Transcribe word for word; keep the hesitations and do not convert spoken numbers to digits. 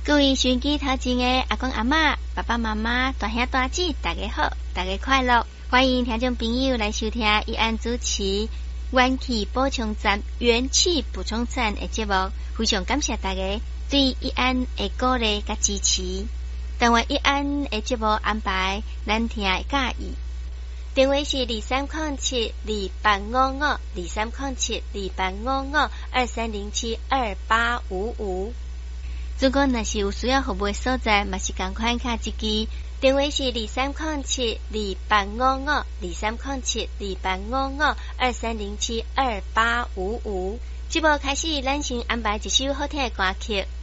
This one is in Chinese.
各位收音机头前的阿公阿嬷、爸爸妈妈、大兄大姐，大家好，大家快乐！欢迎听众朋友来收听一安主持元气补充站、元气补充站的节目。非常感谢大家对一安的鼓励甲支持。但愿一安的节目安排，咱听会介意。电话是二三零七二八五五二三零七二八五五二三零七二八五五。如果若是有需要服务的所在，嘛是共款卡一支电话是二三零七二八五五二三零七二八五五二三零七二八五五。节目开始，咱先安排一首好听的歌曲。